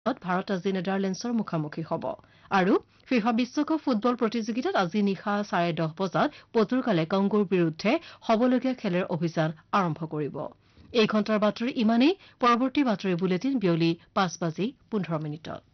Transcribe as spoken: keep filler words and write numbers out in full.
ভাৰত আজি নেদাৰলেণ্ডছৰ মুখামুখি হ'ব আৰু ফিফা বিশ্বকাপ ফুটবল প্ৰতিযোগিতাত আজি নিশা চাৰে দহ বজাত পৰ্তুগালে কংগোৰ বিৰুদ্ধে হ'বলগীয়া খেলৰ অভিযান আৰম্ভ কৰিব এই ঘণ্টাৰ বাতৰি ইমানেই পৰৱৰ্তী বাতৰি বুলেটিন বিয়লি পাঁচ বাজি পোন্ধৰ মিনিটত